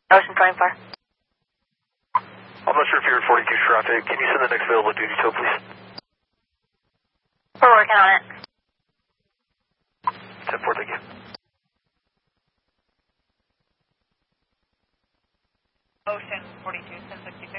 Ocean 24. I'm not sure if you're in 42 traffic. Can you send the next available duty tow, please? We're working on it. 10-4, thank you. Ocean 42, 1062.